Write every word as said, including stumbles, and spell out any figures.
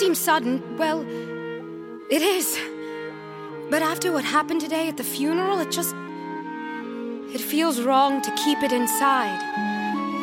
seem sudden, well, it is. But after what happened today at the funeral, it just... It feels wrong to keep it inside.